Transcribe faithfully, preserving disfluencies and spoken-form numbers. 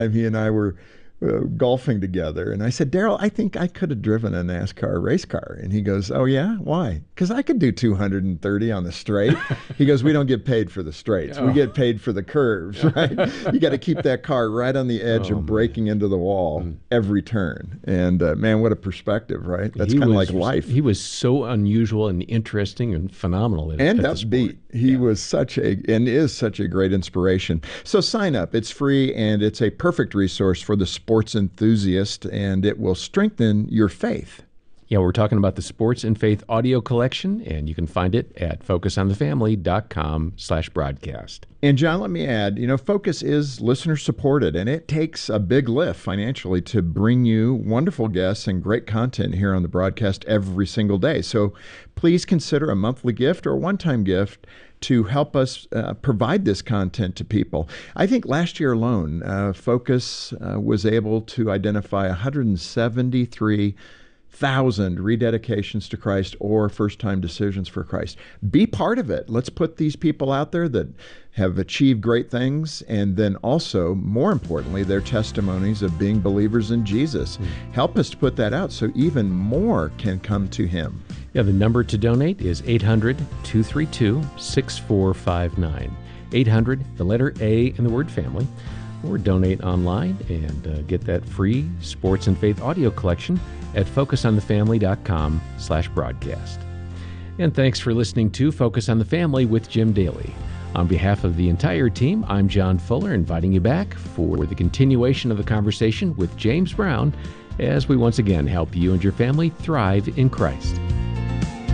He and I were uh, golfing together, and I said, Daryl, I think I could have driven a NASCAR race car. And he goes, oh yeah, why? Because I could do two hundred thirty on the straight. He goes, we don't get paid for the straights. Oh. We get paid for the curves, right? You got to keep that car right on the edge oh, of breaking man. into the wall mm. every turn. And uh, man, what a perspective, right? That's kind of like life. He was so unusual and interesting and phenomenal. At, and at upbeat. He yeah. was such a, and is such a great inspiration. So sign up. It's free, and it's a perfect resource for the sports enthusiast, and it will strengthen your faith. Yeah, we're talking about the Sports and Faith audio collection, and you can find it at focusonthefamily.com slash broadcast. And John, let me add, you know, Focus is listener supported, and it takes a big lift financially to bring you wonderful guests and great content here on the broadcast every single day. So please consider a monthly gift or a one-time gift to help us uh, provide this content to people. I think last year alone, uh, Focus uh, was able to identify one hundred seventy-three thousand rededications to Christ or first-time decisions for Christ. Be part of it. Let's put these people out there that have achieved great things, and then also, more importantly, their testimonies of being believers in Jesus. Mm. Help us to put that out so even more can come to Him. Yeah, the number to donate is eight hundred, two three two, six four five nine. eight hundred, the letter A in the word family. Or donate online and uh, get that free Sports and Faith audio collection at focusonthefamily.com slash broadcast. And thanks for listening to Focus on the Family with Jim Daly. On behalf of the entire team, I'm John Fuller, inviting you back for the continuation of the conversation with James Brown as we once again help you and your family thrive in Christ.